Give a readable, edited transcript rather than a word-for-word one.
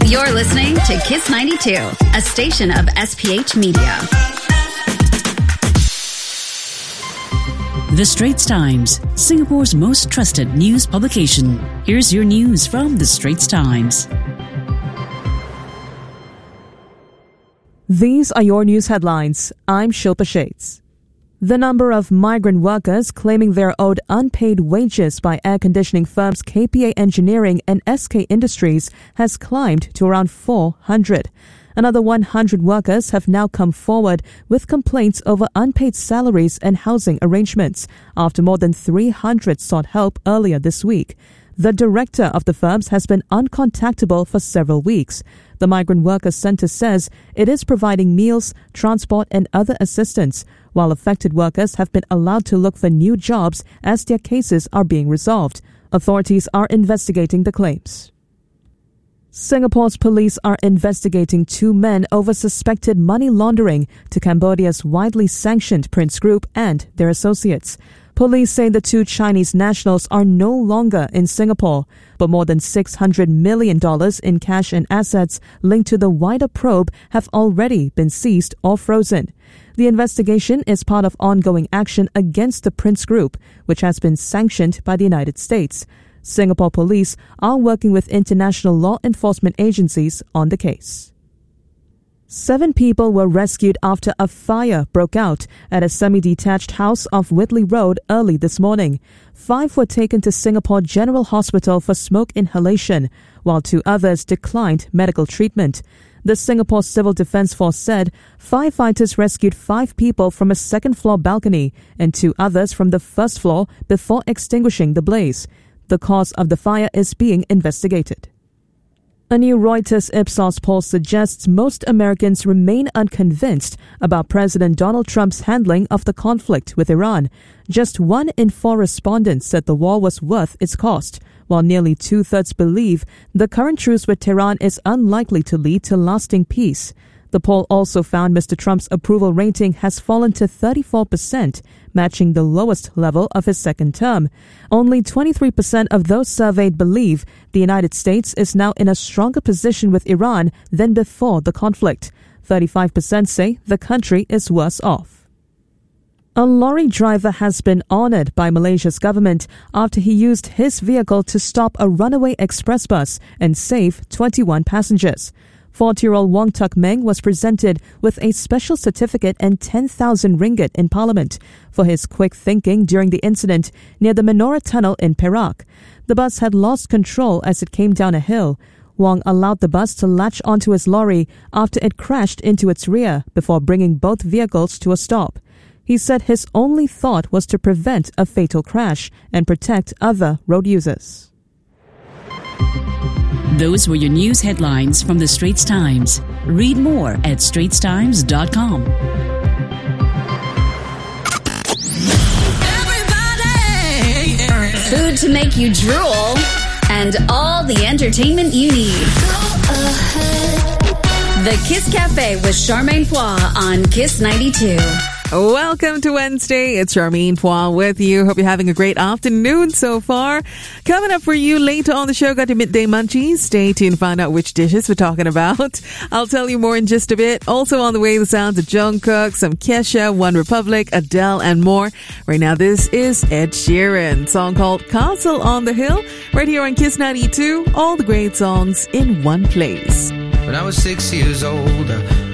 You're listening to Kiss 92, a station of SPH Media. The Straits Times, Singapore's most trusted news publication. Here's your news from The Straits Times. These are your news headlines. I'm Shilpa Shades. The number of migrant workers claiming they're owed unpaid wages by air conditioning firms KPA Engineering and SK Industries has climbed to around 400. Another 100 workers have now come forward with complaints over unpaid salaries and housing arrangements after more than 300 sought help earlier this week. The director of the firms has been uncontactable for several weeks. The Migrant Workers Centre says it is providing meals, transport and other assistance, while affected workers have been allowed to look for new jobs as their cases are being resolved. Authorities are investigating the claims. Singapore's police are investigating 2 men over suspected money laundering to Cambodia's widely sanctioned Prince Group and their associates. Police say the 2 Chinese nationals are no longer in Singapore, but more than $600 million in cash and assets linked to the wider probe have already been seized or frozen. The investigation is part of ongoing action against the Prince Group, which has been sanctioned by the United States. Singapore police are working with international law enforcement agencies on the case. 7 people were rescued after a fire broke out at a semi-detached house off Whitley Road early this morning. 5 were taken to Singapore General Hospital for smoke inhalation, while 2 others declined medical treatment. The Singapore Civil Defence Force said firefighters rescued 5 people from a second-floor balcony and 2 others from the first floor before extinguishing the blaze. The cause of the fire is being investigated. A new Reuters Ipsos poll suggests most Americans remain unconvinced about President Donald Trump's handling of the conflict with Iran. Just 1 in 4 respondents said the war was worth its cost, while nearly 2/3 believe the current truce with Tehran is unlikely to lead to lasting peace. The poll also found Mr. Trump's approval rating has fallen to 34%, matching the lowest level of his second term. Only 23% of those surveyed believe the United States is now in a stronger position with Iran than before the conflict. 35% say the country is worse off. A lorry driver has been honored by Malaysia's government after he used his vehicle to stop a runaway express bus and save 21 passengers. 40-year-old Wong Tuk Meng was presented with a special certificate and 10,000 ringgit in Parliament for his quick thinking during the incident near the Menorah Tunnel in Perak. The bus had lost control as it came down a hill. Wong allowed the bus to latch onto his lorry after it crashed into its rear before bringing both vehicles to a stop. He said his only thought was to prevent a fatal crash and protect other road users. Those were your news headlines from The Straits Times. Read more at straitstimes.com. Food to make you drool, and all the entertainment you need. The Kiss Cafe with Charmaine Pois on Kiss 92. Welcome to Wednesday. It's Charmaine Pois with you. Hope you're having a great afternoon so far. Coming up for you later on the show, got your midday munchies. Stay tuned to find out which dishes we're talking about. I'll tell you more in just a bit. Also on the way, the sounds of Jungkook, some Kesha, One Republic, Adele, and more. Right now, this is Ed Sheeran. Song called Castle on the Hill. Right here on Kiss 92. All the great songs in one place. When I was 6 years old,